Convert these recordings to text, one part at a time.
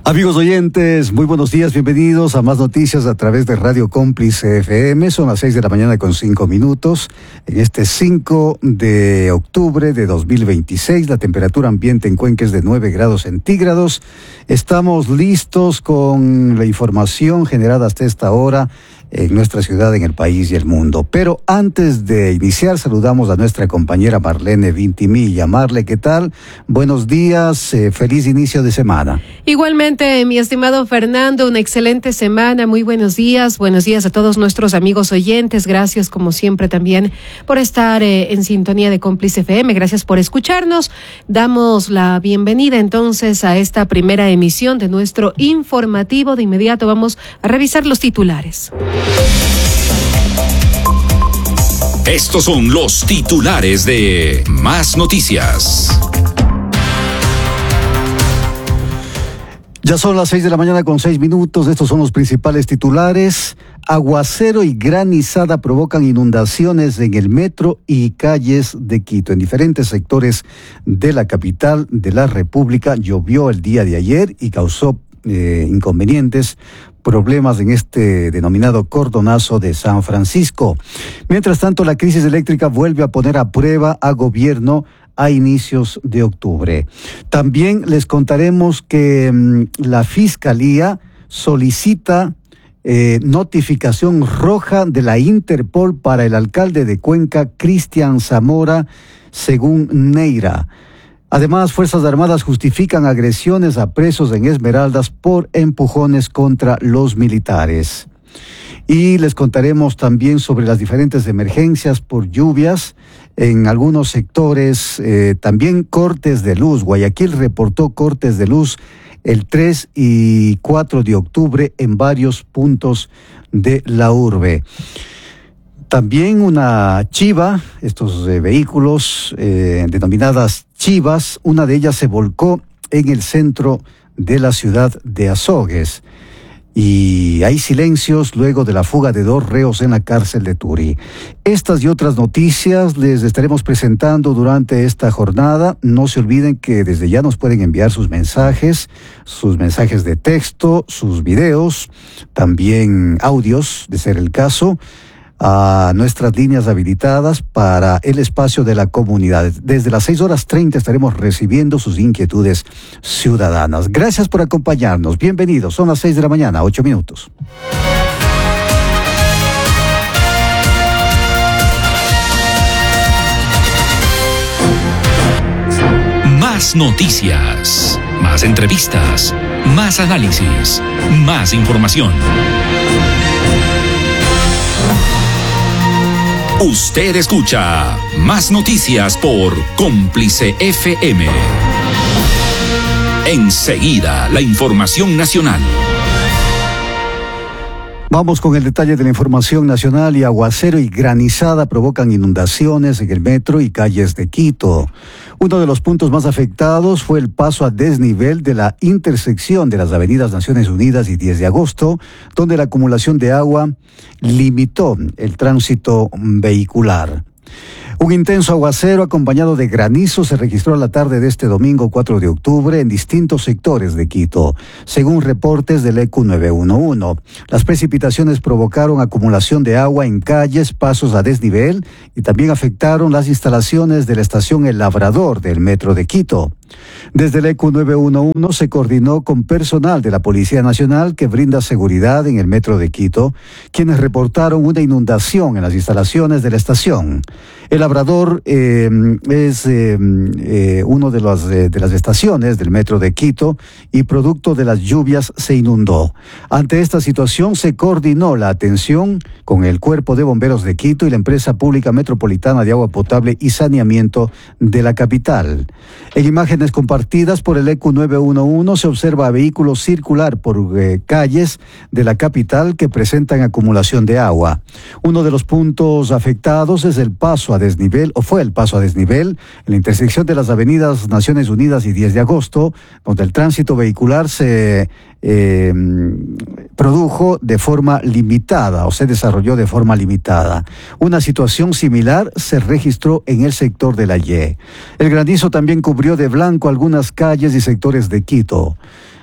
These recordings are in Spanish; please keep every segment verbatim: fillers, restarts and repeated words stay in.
Amigos oyentes, muy buenos días, bienvenidos a más noticias a través de Radio Cómplice F M. Son las seis de la mañana con cinco minutos. En este cinco de octubre de dos mil veintiséis, la temperatura ambiente en Cuenca es de nueve grados centígrados. Estamos listos con la información generada hasta esta hora en nuestra ciudad, en el país y el mundo. Pero antes de iniciar, saludamos a nuestra compañera Marlene Vintimilla. Marle, ¿qué tal? Buenos días, eh, feliz inicio de semana. Igualmente, mi estimado Fernando, una excelente semana, muy buenos días, buenos días a todos nuestros amigos oyentes, gracias como siempre también por estar eh, en sintonía de Cómplice F M, gracias por escucharnos. Damos la bienvenida entonces a esta primera emisión de nuestro informativo. De inmediato vamos a revisar los titulares. Estos son los titulares de Más Noticias. Ya son las seis de la mañana con seis minutos. Estos son los principales titulares. Aguacero y granizada provocan inundaciones en el metro y calles de Quito. En diferentes sectores de la capital de la República llovió el día de ayer y causó eh, inconvenientes, problemas en este denominado cordonazo de San Francisco. Mientras tanto, la crisis eléctrica vuelve a poner a prueba a gobierno a inicios de octubre. También les contaremos que mmm, la Fiscalía solicita eh, notificación roja de la Interpol para el alcalde de Cuenca, Cristian Zamora, según Neira. Además, Fuerzas Armadas justifican agresiones a presos en Esmeraldas por empujones contra los militares. Y les contaremos también sobre las diferentes emergencias por lluvias en algunos sectores, eh, también cortes de luz. Guayaquil reportó cortes de luz el tres y cuatro de octubre en varios puntos de la urbe. También una chiva, estos eh, vehículos eh, denominadas chivas, una de ellas se volcó en el centro de la ciudad de Azogues. Y hay silencios luego de la fuga de dos reos en la cárcel de Turi. Estas y otras noticias les estaremos presentando durante esta jornada. No se olviden que desde ya nos pueden enviar sus mensajes, sus mensajes de texto, sus videos, también audios, de ser el caso, a nuestras líneas habilitadas para el espacio de la comunidad. Desde las seis horas treinta estaremos recibiendo sus inquietudes ciudadanas. Gracias por acompañarnos. Bienvenidos. Son las seis de la mañana, ocho minutos. Más noticias, más entrevistas, más análisis, más información. Usted escucha Más Noticias por Cómplice F M. Enseguida, la información nacional. Vamos con el detalle de la información nacional. Y aguacero y granizada provocan inundaciones en el metro y calles de Quito. Uno de los puntos más afectados fue el paso a desnivel de la intersección de las avenidas Naciones Unidas y diez de agosto, donde la acumulación de agua limitó el tránsito vehicular. Un intenso aguacero acompañado de granizo se registró a la tarde de este domingo cuatro de octubre en distintos sectores de Quito, según reportes del E Q nueve uno uno. Las precipitaciones provocaron acumulación de agua en calles, pasos a desnivel y también afectaron las instalaciones de la estación El Labrador del Metro de Quito. Desde el E Q nueve uno uno se coordinó con personal de la Policía Nacional que brinda seguridad en el Metro de Quito, quienes reportaron una inundación en las instalaciones de la estación. El Labrador eh, es eh, eh, uno de, los, eh, de las estaciones del Metro de Quito y producto de las lluvias se inundó. Ante esta situación se coordinó la atención con el Cuerpo de Bomberos de Quito y la Empresa Pública Metropolitana de Agua Potable y Saneamiento de la capital. En imágenes compartidas por el E Q nueve uno uno se observa a vehículos circular por eh, calles de la capital que presentan acumulación de agua. Uno de los puntos afectados es el paso a desnivel, o fue el paso a desnivel, en la intersección de las avenidas Naciones Unidas y diez de agosto, donde el tránsito vehicular se eh, produjo de forma limitada o se desarrolló de forma limitada. Una situación similar se registró en el sector de la Y. El granizo también cubrió de blanco algunas calles y sectores de Quito.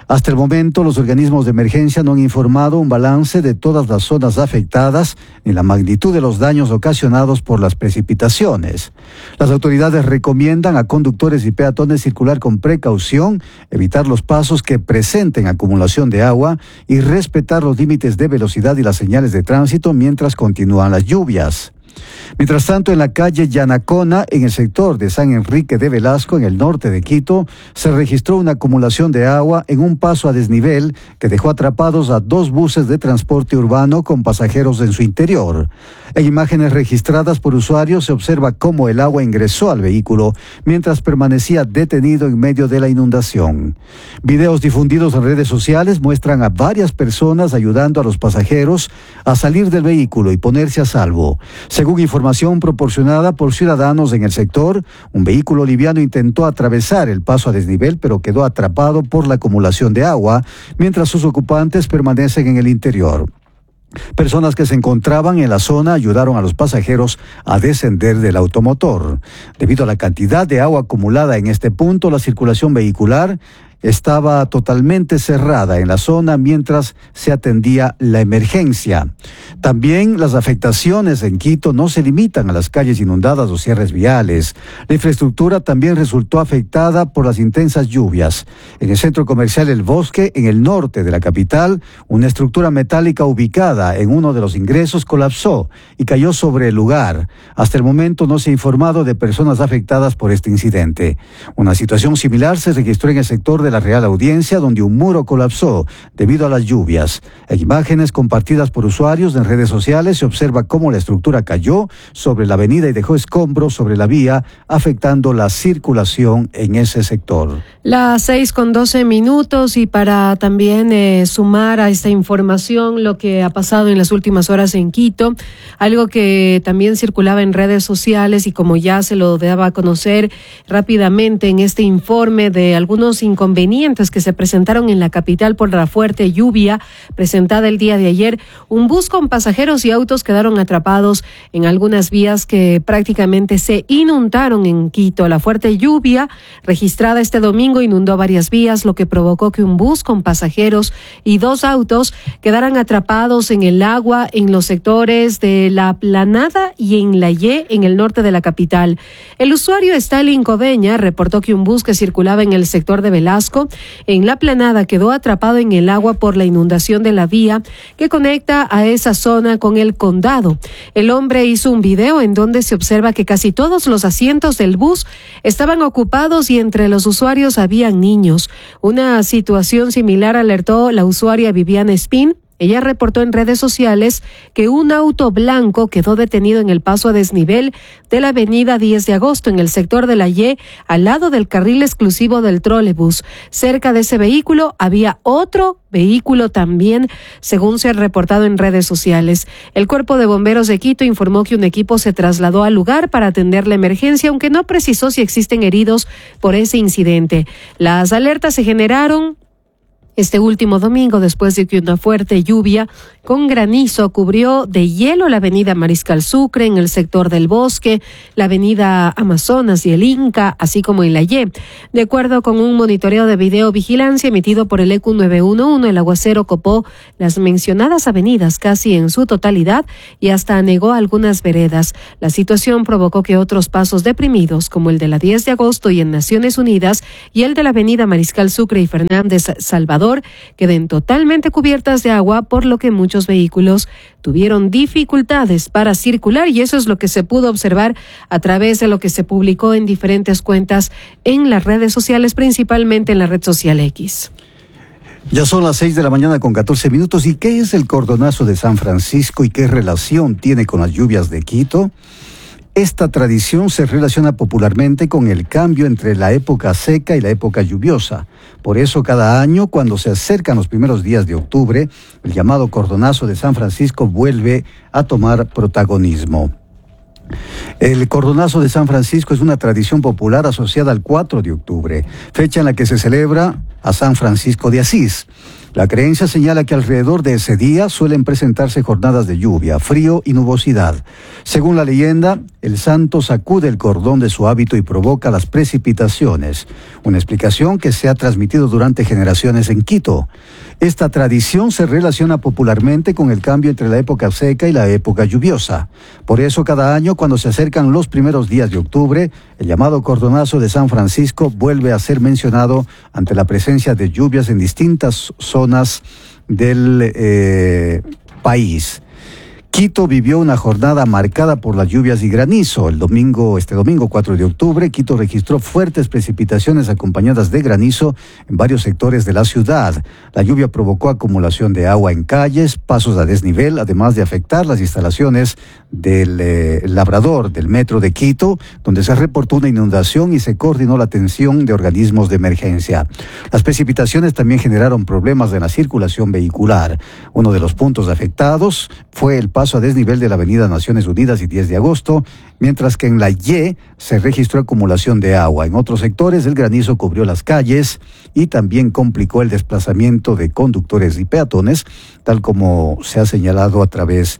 Hasta el momento, los organismos de emergencia no han informado un balance de todas las zonas afectadas ni la magnitud de los daños ocasionados por las precipitaciones. Las autoridades recomiendan a conductores y peatones circular con precaución, evitar los pasos que presenten acumulación de agua y respetar los límites de velocidad y las señales de tránsito mientras continúan las lluvias. Mientras tanto, en la calle Yanacona, en el sector de San Enrique de Velasco, en el norte de Quito, se registró una acumulación de agua en un paso a desnivel que dejó atrapados a dos buses de transporte urbano con pasajeros en su interior. En imágenes registradas por usuarios se observa cómo el agua ingresó al vehículo mientras permanecía detenido en medio de la inundación. Videos difundidos en redes sociales muestran a varias personas ayudando a los pasajeros a salir del vehículo y ponerse a salvo. Según información proporcionada por ciudadanos en el sector, un vehículo liviano intentó atravesar el paso a desnivel, pero quedó atrapado por la acumulación de agua, mientras sus ocupantes permanecen en el interior. Personas que se encontraban en la zona ayudaron a los pasajeros a descender del automotor. Debido a la cantidad de agua acumulada en este punto, la circulación vehicular estaba totalmente cerrada en la zona mientras se atendía la emergencia. También las afectaciones en Quito no se limitan a las calles inundadas o cierres viales. La infraestructura también resultó afectada por las intensas lluvias. En el centro comercial El Bosque, en el norte de la capital, una estructura metálica ubicada en uno de los ingresos colapsó y cayó sobre el lugar. Hasta el momento no se ha informado de personas afectadas por este incidente. Una situación similar se registró en el sector de la Real Audiencia, donde un muro colapsó debido a las lluvias. En imágenes compartidas por usuarios en redes sociales se observa cómo la estructura cayó sobre la avenida y dejó escombros sobre la vía, afectando la circulación en ese sector. Las seis con doce minutos, y para también eh, sumar a esta información lo que ha pasado en las últimas horas en Quito, algo que también circulaba en redes sociales y como ya se lo daba a conocer rápidamente en este informe de algunos inconvenientes que se presentaron en la capital por la fuerte lluvia presentada el día de ayer. Un bus con pasajeros y autos quedaron atrapados en algunas vías que prácticamente se inundaron en Quito. La fuerte lluvia registrada este domingo inundó varias vías, lo que provocó que un bus con pasajeros y dos autos quedaran atrapados en el agua en los sectores de La Aplanada y en La Y, en el norte de la capital. El usuario Stalin Coveña reportó que un bus que circulaba en el sector de Velasco en La Aplanada quedó atrapado en el agua por la inundación de la vía que conecta a esa zona con el condado. El hombre hizo un video en donde se observa que casi todos los asientos del bus estaban ocupados y entre los usuarios habían niños. Una situación similar alertó la usuaria Viviana Espín. Ella reportó en redes sociales que un auto blanco quedó detenido en el paso a desnivel de la avenida diez de agosto en el sector de La Y, al lado del carril exclusivo del trolebús. Cerca de ese vehículo había otro vehículo también, según se ha reportado en redes sociales. El Cuerpo de Bomberos de Quito informó que un equipo se trasladó al lugar para atender la emergencia, aunque no precisó si existen heridos por ese incidente. Las alertas se generaron este último domingo, después de que una fuerte lluvia con granizo cubrió de hielo la avenida Mariscal Sucre en el sector del Bosque, la avenida Amazonas y el Inca, así como en La Y. De acuerdo con un monitoreo de videovigilancia emitido por el E Q nueve uno uno, el aguacero copó las mencionadas avenidas casi en su totalidad y hasta anegó algunas veredas. La situación provocó que otros pasos deprimidos, como el de la diez de agosto y en Naciones Unidas, y el de la avenida Mariscal Sucre y Fernández Salvador, queden totalmente cubiertas de agua, por lo que muchos vehículos tuvieron dificultades para circular, y eso es lo que se pudo observar a través de lo que se publicó en diferentes cuentas en las redes sociales, principalmente en la red social X. Ya son las seis de la mañana con catorce minutos. ¿Y qué es el cordonazo de San Francisco y qué relación tiene con las lluvias de Quito? Esta tradición se relaciona popularmente con el cambio entre la época seca y la época lluviosa. Por eso, cada año, cuando se acercan los primeros días de octubre, el llamado cordonazo de San Francisco vuelve a tomar protagonismo. El cordonazo de San Francisco es una tradición popular asociada al cuatro de octubre, fecha en la que se celebra a San Francisco de Asís. La creencia señala que alrededor de ese día suelen presentarse jornadas de lluvia, frío y nubosidad. Según la leyenda, el santo sacude el cordón de su hábito y provoca las precipitaciones, una explicación que se ha transmitido durante generaciones en Quito. Esta tradición se relaciona popularmente con el cambio entre la época seca y la época lluviosa. Por eso, cada año, cuando se acercan los primeros días de octubre, el llamado cordonazo de San Francisco vuelve a ser mencionado ante la presencia de lluvias en distintas zonas del eh, país. Quito vivió una jornada marcada por las lluvias y granizo. El domingo, este domingo cuatro de octubre, Quito registró fuertes precipitaciones acompañadas de granizo en varios sectores de la ciudad. La lluvia provocó acumulación de agua en calles, pasos a desnivel, además de afectar las instalaciones del eh, Labrador, del metro de Quito, donde se reportó una inundación y se coordinó la atención de organismos de emergencia. Las precipitaciones también generaron problemas en la circulación vehicular. Uno de los puntos afectados fue el paso a desnivel de la avenida Naciones Unidas y diez de agosto, mientras que en la Y se registró acumulación de agua. En otros sectores el granizo cubrió las calles y también complicó el desplazamiento de conductores y peatones, tal como se ha señalado a través,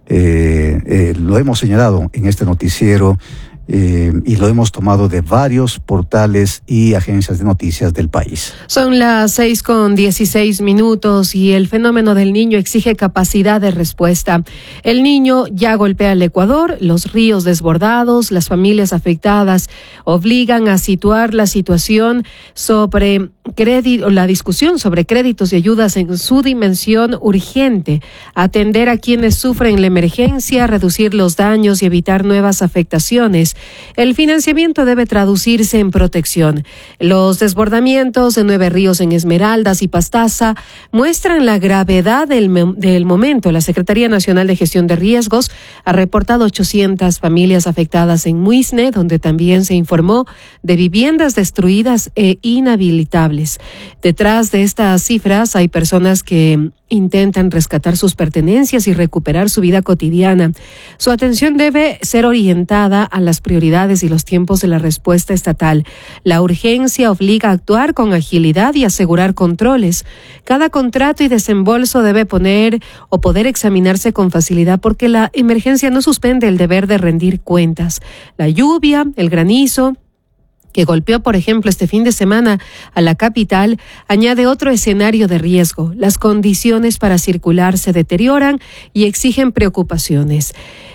eh, eh, lo hemos señalado en este noticiero, Eh, y lo hemos tomado de varios portales y agencias de noticias del país. Son las seis con dieciséis minutos y el fenómeno del Niño exige capacidad de respuesta. El Niño ya golpea el Ecuador, los ríos desbordados, las familias afectadas obligan a situar la situación sobre crédito, la discusión sobre créditos y ayudas en su dimensión urgente, atender a quienes sufren la emergencia, reducir los daños y evitar nuevas afectaciones. El financiamiento debe traducirse en protección. Los desbordamientos de nueve ríos en Esmeraldas y Pastaza muestran la gravedad del, del momento. La Secretaría Nacional de Gestión de Riesgos ha reportado ochocientas familias afectadas en Muisne, donde también se informó de viviendas destruidas e inhabilitables. Detrás de estas cifras hay personas que intentan rescatar sus pertenencias y recuperar su vida cotidiana. Su atención debe ser orientada a las prioridades y los tiempos de la respuesta estatal. La urgencia obliga a actuar con agilidad y asegurar controles. Cada contrato y desembolso debe poner o poder examinarse con facilidad porque la emergencia no suspende el deber de rendir cuentas. La lluvia, el granizo, que golpeó, por ejemplo, este fin de semana a la capital, añade otro escenario de riesgo. Las condiciones para circular se deterioran y exigen preocupaciones.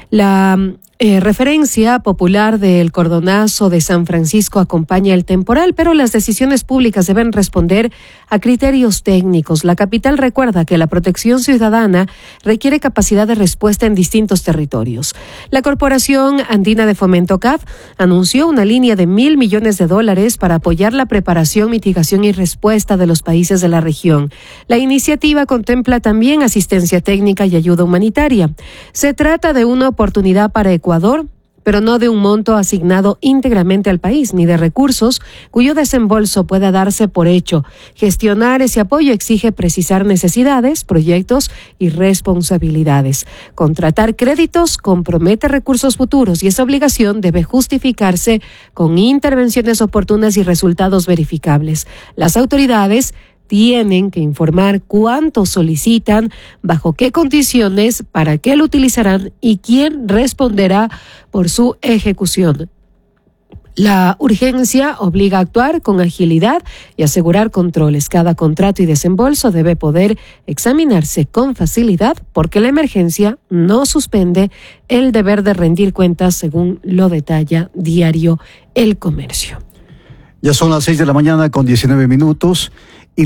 La eh, referencia popular del cordonazo de San Francisco acompaña el temporal, pero las decisiones públicas deben responder a criterios técnicos. La capital recuerda que la protección ciudadana requiere capacidad de respuesta en distintos territorios. La Corporación Andina de Fomento C A F anunció una línea de mil millones de dólares para apoyar la preparación, mitigación y respuesta de los países de la región. La iniciativa contempla también asistencia técnica y ayuda humanitaria. Se trata de una oportunidad para Ecuador, pero no de un monto asignado íntegramente al país, ni de recursos cuyo desembolso pueda darse por hecho. Gestionar ese apoyo exige precisar necesidades, proyectos y responsabilidades. Contratar créditos compromete recursos futuros y esa obligación debe justificarse con intervenciones oportunas y resultados verificables. Las autoridades tienen que informar cuánto solicitan, bajo qué condiciones, para qué lo utilizarán y quién responderá por su ejecución. La urgencia obliga a actuar con agilidad y asegurar controles. Cada contrato y desembolso debe poder examinarse con facilidad porque la emergencia no suspende el deber de rendir cuentas, según lo detalla Diario El Comercio. Ya son las seis de la mañana con diecinueve minutos.